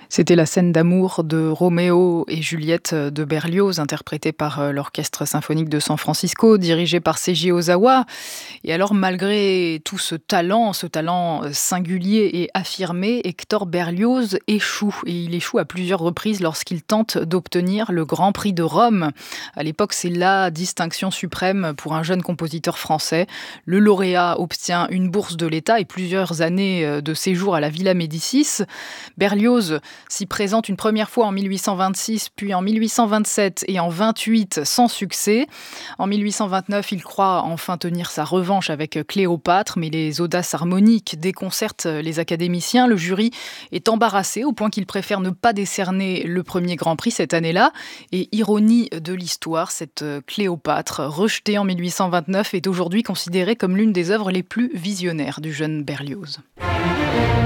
C'était la scène d'amour de Roméo et Juliette de Berlioz, interprétée par l'Orchestre symphonique de San Francisco, dirigé par Seiji Ozawa. Et alors, malgré tout ce talent singulier et affirmé, Hector Berlioz échoue. Et il échoue à plusieurs reprises lorsqu'il tente d'obtenir le Grand Prix de Rome. À l'époque, c'est la distinction suprême pour un jeune compositeur français. Le lauréat obtient une bourse de l'État et plusieurs années de séjour à la Villa Médicis. Berlioz s'y présente une première fois en 1826, puis en 1827 et en 28 sans succès. En 1829, il croit enfin tenir sa revanche avec Cléopâtre, mais les audaces harmoniques déconcertent les académiciens. Le jury est embarrassé au point qu'il préfère ne pas décerner le premier Grand Prix cette année-là. Et ironie de l'histoire, cette Cléopâtre, rejetée en 1829, est aujourd'hui considérée comme l'une des œuvres les plus visionnaires du jeune Berlioz.